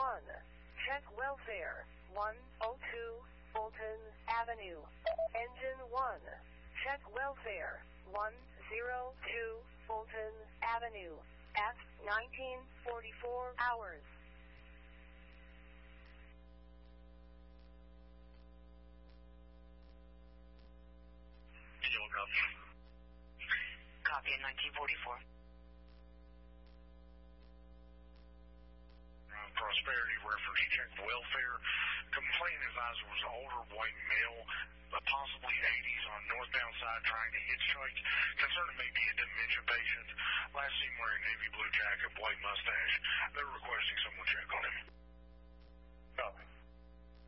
1. Check welfare. 102 Fulton Avenue. Engine 1. Check welfare. 102 Fulton Avenue. At 1944 hours. Copy in 1944. Prosperity reference check welfare. Complaint advisor was an older white male, possibly 80s, on northbound side trying to hitchhike. Concerned it may be a dementia patient. Last seen wearing navy blue jacket, white mustache. They're requesting someone check on him.